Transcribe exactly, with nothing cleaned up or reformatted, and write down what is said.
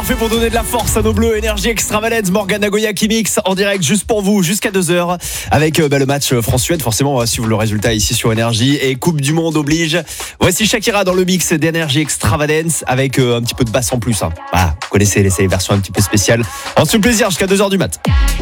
parfait pour donner de la force à nos bleus. Énergie Extravagance, Morgan Nagoya qui mix en direct juste pour vous jusqu'à deux heures avec euh, bah, le match France-Suède. Forcément, on va suivre le résultat ici sur Énergie et Coupe du Monde oblige. Voici Shakira dans le mix d'Énergie Extravagance avec euh, un petit peu de basse en plus. Hein. Voilà, vous connaissez les versions un petit peu spéciales. On se fait plaisir jusqu'à deux heures du mat.